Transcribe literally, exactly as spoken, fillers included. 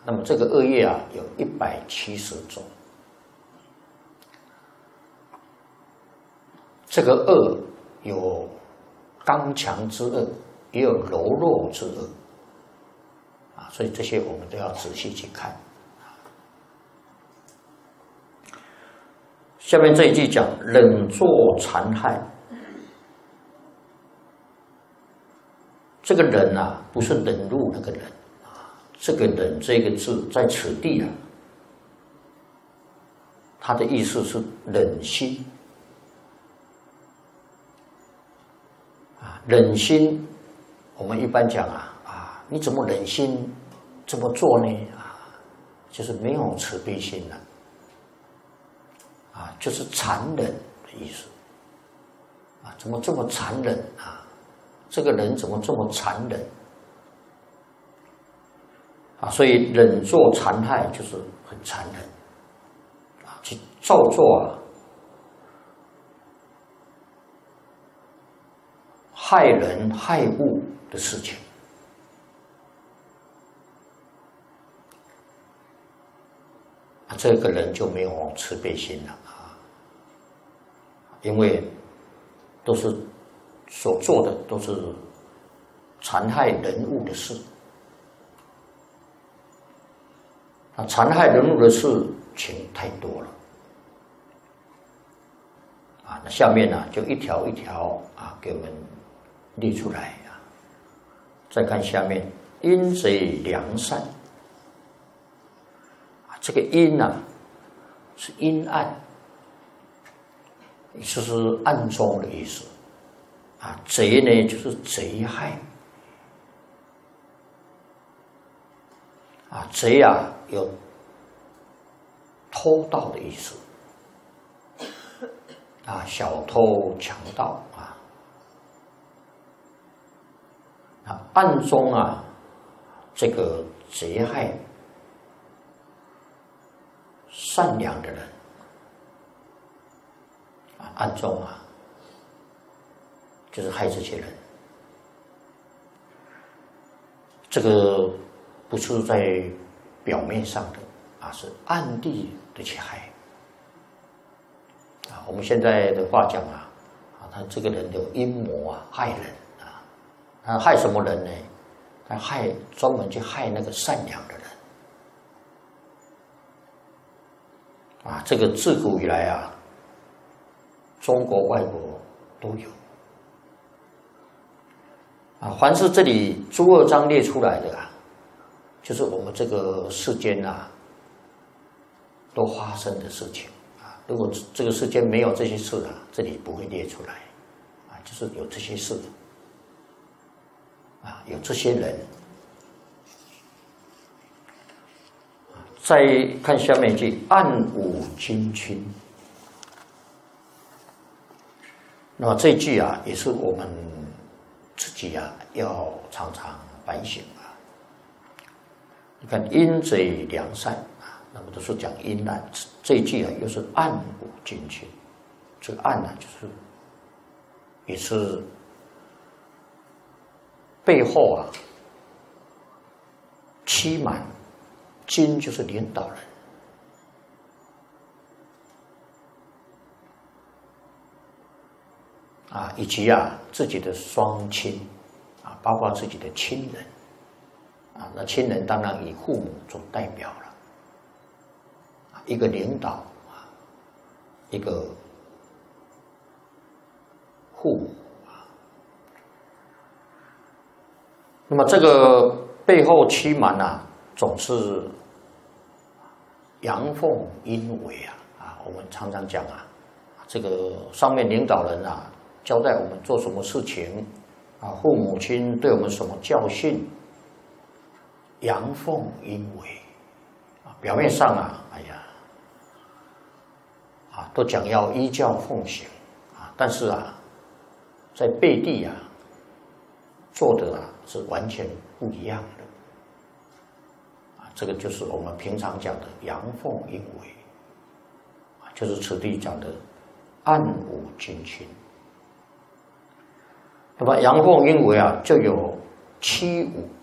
那么这个恶业啊，有一百七十种。这个恶有刚强之恶，也有柔弱之恶啊，所以这些我们都要仔细去看。下面这一句讲忍作残害，这个忍啊，不是忍辱那个忍啊，这个忍这个字在此地啊，它的意思是忍心啊，忍心，我们一般讲啊啊，你怎么忍心这么做呢？啊，就是没有慈悲心了。啊，就是残忍的意思，啊，怎么这么残忍啊？这个人怎么这么残忍？啊，所以忍作残害就是很残忍，啊，去造作啊，害人害物的事情。啊，这个人就没有慈悲心了。因为都是所做的都是残害人物的事，啊，残害人物的事情太多了，啊，那下面呢就一条一条啊给我们列出来啊。再看下面，阴贼良善，啊，这个阴啊是阴暗。就是暗中的意思，啊，贼呢就是贼害，啊，贼啊有偷盗的意思，啊，小偷强盗啊，啊，暗中啊这个贼害善良的人。暗中啊，就是害这些人。这个不是在表面上的啊，是暗地的去害。啊，我们现在的话讲啊，啊，他这个人有阴谋啊，害人啊，他害什么人呢？他害专门去害那个善良的人。啊，这个自古以来啊。中国、外国都有啊，凡是这里诸恶章列出来的啊，就是我们这个世间啊都发生的事情啊。如果这个世间没有这些事啊，这里不会列出来啊，就是有这些事啊，有这些人。再看下面一句，暗无君亲。那么这句啊，也是我们自己啊要常常反省啊。你看阴贼良善啊，那么都是讲阴暗，这一句啊又是暗无君亲。这个暗呢、啊，就是也是背后啊欺瞒，君就是领导人。啊，以及啊自己的双亲，啊，包括自己的亲人，啊，那亲人当然以父母做代表了，啊，一个领导啊，一个父母啊，那么这个背后欺瞒啊，总是阳奉阴违啊，啊，我们常常讲啊，这个上面领导人啊。交代我们做什么事情，啊，父母亲对我们什么教训，阳奉阴违，啊，表面上啊，哎呀，啊，都讲要依教奉行，啊，但是啊，在背地啊，做的啊是完全不一样的，啊，这个就是我们平常讲的阳奉阴违，啊，就是此地讲的暗无君亲。那么阳奉阴违啊，就有欺侮